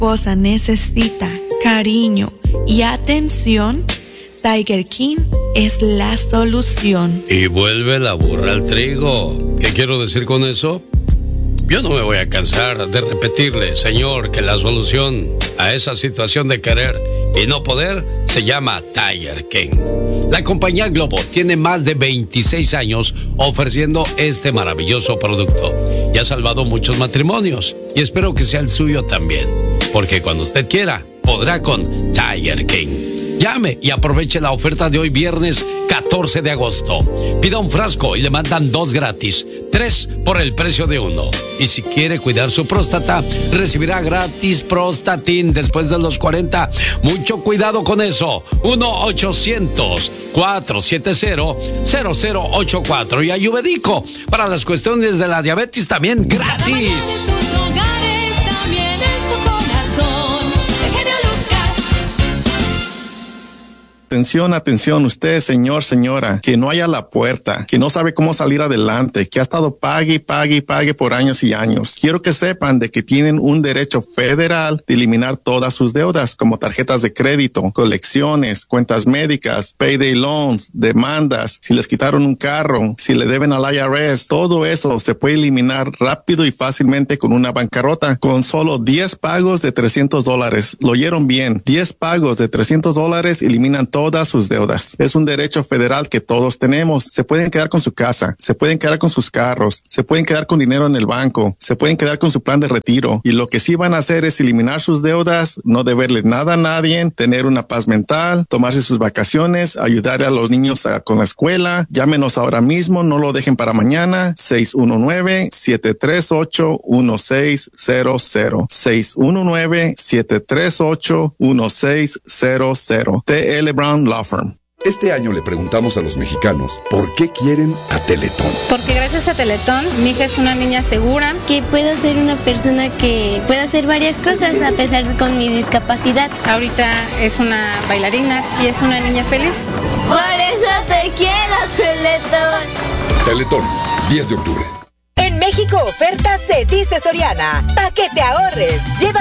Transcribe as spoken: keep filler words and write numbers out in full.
esposa necesita cariño y atención, Tiger King es la solución. Y vuelve la burra al trigo. ¿Qué quiero decir con eso? Yo no me voy a cansar de repetirle, señor, que la solución a esa situación de querer y no poder se llama Tiger King. La compañía Globo tiene más de veintiséis años ofreciendo este maravilloso producto y ha salvado muchos matrimonios, y espero que sea el suyo también, porque cuando usted quiera, podrá con Tiger King. Llame y aproveche la oferta de hoy viernes catorce de agosto. Pida un frasco y le mandan dos gratis, tres por el precio de uno. Y si quiere cuidar su próstata, recibirá gratis Prostatin después de los cuarenta. Mucho cuidado con eso. uno ochocientos, cuatrocientos setenta, cero cero ocho cuatro. Y Ayurvédico para las cuestiones de la diabetes también gratis. Atención, atención, usted, señor, señora, que no haya la puerta, que no sabe cómo salir adelante, que ha estado pague, pague, pague por años y años. Quiero que sepan de que tienen un derecho federal de eliminar todas sus deudas, como tarjetas de crédito, colecciones, cuentas médicas, payday loans, demandas, si les quitaron un carro, si le deben al I R S, todo eso se puede eliminar rápido y fácilmente con una bancarrota, con solo diez pagos de trescientos dólares. Lo oyeron bien, diez pagos de trescientos dólares eliminan todo todas sus deudas. Es un derecho federal que todos tenemos. Se pueden quedar con su casa, se pueden quedar con sus carros, se pueden quedar con dinero en el banco, se pueden quedar con su plan de retiro. Y lo que sí van a hacer es eliminar sus deudas, no deberle nada a nadie, tener una paz mental, tomarse sus vacaciones, ayudar a los niños a, con la escuela. Llámenos ahora mismo, no lo dejen para mañana. seis uno nueve, siete tres ocho, uno seis cero cero. seis uno nueve, siete tres ocho, uno seis cero cero. T L Brown Law Firm. Este año le preguntamos a los mexicanos por qué quieren a Teletón. Porque gracias a Teletón, mi hija es una niña segura. Que puedo ser una persona que puede hacer varias cosas a pesar de con mi discapacidad. Ahorita es una bailarina y es una niña feliz. Por eso te quiero, Teletón. Teletón, diez de octubre. En México, ofertas se dice Soriana. Pa' que te ahorres. Lleva